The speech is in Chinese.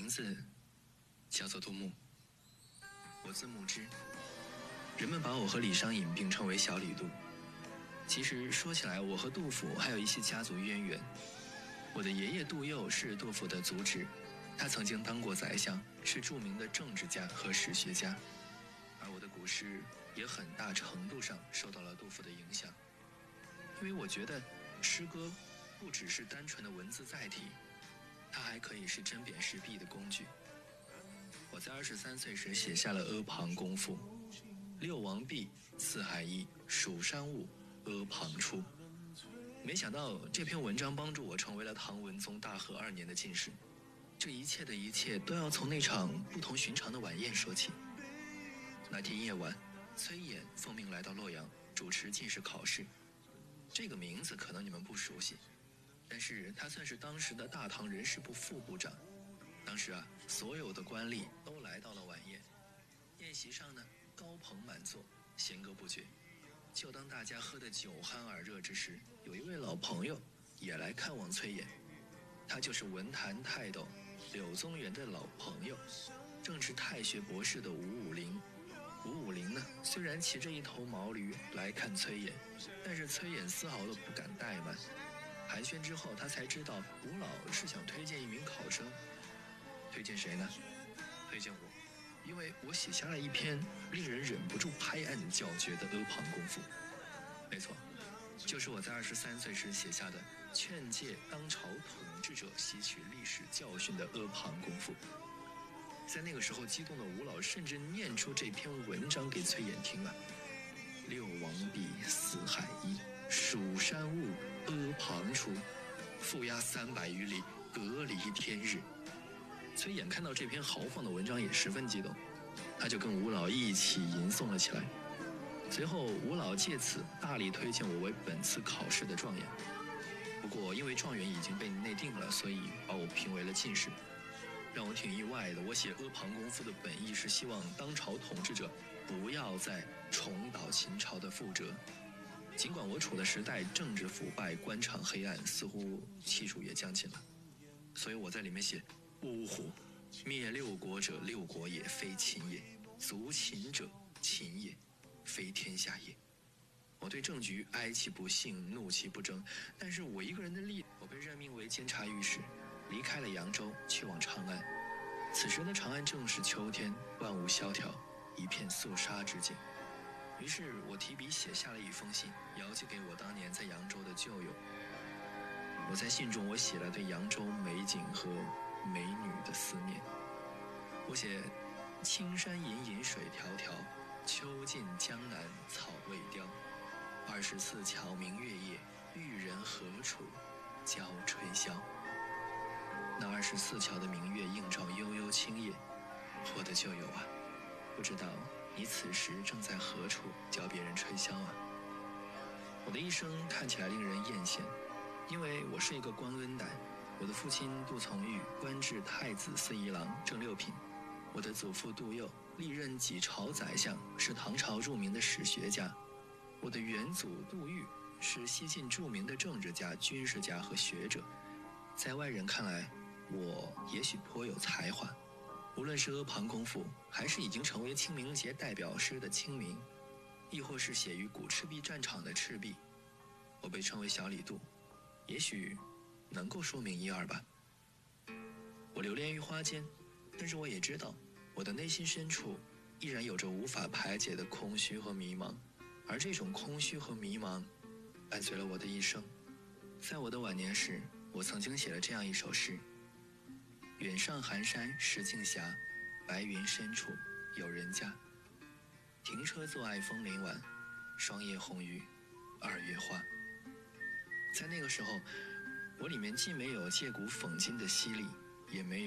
名字叫做杜牧，我字牧之，人们把我和李商隐并称为小李杜。其实说起来，我和杜甫还有一些家族渊源。我的爷爷杜佑是杜甫的族侄，他曾经当过宰相，是著名的政治家和史学家。而我的古诗也很大程度上受到了杜甫的影响，因为我觉得诗歌不只是单纯的文字载体，它还可以是针砭时弊的工具。我在23岁时写下了《阿房宫赋》：六王毕，四海一，蜀山兀，阿房出。没想到这篇文章帮助我成为了唐文宗大和2年的进士。这一切的一切都要从那场不同寻常的晚宴说起。那天夜晚，崔琰奉命来到洛阳主持进士考试。这个名字可能你们不熟悉，但是他算是当时的大唐人事部副部长。当时所有的官吏都来到了晚宴，宴席上呢，高朋满座，弦歌不绝。就当大家喝得酒酣耳热之时，有一位老朋友也来看望崔琰，他就是文坛泰斗柳宗元的老朋友，正是太学博士的吴武陵。吴武陵呢，虽然骑着一头毛驴来看崔琰，但是崔琰丝毫都不敢怠慢。寒暄之后，他才知道吴老是想推荐一名考生。推荐谁呢？推荐我，因为我写下了一篇令人忍不住拍案叫绝的《阿房宫赋》。没错，就是我在23岁时写下的劝诫当朝统治者吸取历史教训的《阿房宫赋》。在那个时候，激动的吴老甚至念出这篇文章给崔琰听啊：六王毕，四海一，蜀山兀，阿房出，覆压300余里，隔离天日。崔琰看到这篇豪放的文章也十分激动，他就跟吴老一起吟诵了起来。随后吴老借此大力推荐我为本次考试的状元。不过因为状元已经被内定了，所以把我评为了进士。让我挺意外的，我写《阿房宫赋》的本意是希望当朝统治者不要再重蹈秦朝的覆辙。尽管我处的时代政治腐败，官场黑暗，似乎气数也降尽了，所以我在里面写：呜呼！灭六国者，六国也，非秦也；族秦者，秦也，非天下也。我对政局哀其不幸，怒其不争，但是我一个人的力，我被任命为监察御史，离开了扬州，去往长安。此时的长安正是秋天，万物萧条，一片肃杀之境。于是我提笔写下了一封信，遥寄给我当年在扬州的旧友。我在信中，我写了对扬州美景和美女的思念。我写：青山隐隐水迢迢，秋尽江南草未凋。24桥明月夜，玉人何处教吹箫。那24桥的明月映照悠悠青叶。我的旧友啊，不知道你此时正在何处教别人吹箫啊？我的一生看起来令人艳羡，因为我是一个官恩党。我的父亲杜从玉官至太子司仪郎，正6品。我的祖父杜佑历任几朝宰相，是唐朝著名的史学家。我的远祖杜预是西晋著名的政治家、军事家和学者。在外人看来，我也许颇有才华。无论是《阿房宫赋》，还是已经成为清明节代表诗的《清明》，亦或是写于古赤壁战场的《赤壁》，我被称为小李杜，也许能够说明一二吧。我流连于花间，但是我也知道，我的内心深处依然有着无法排解的空虚和迷茫，而这种空虚和迷茫伴随了我的一生。在我的晚年时，我曾经写了这样一首诗：远上寒山石径斜，白云深处有人家。停车坐爱枫林晚，霜叶红于2月花。在那个时候，我里面既没有借古讽今的犀利，也没有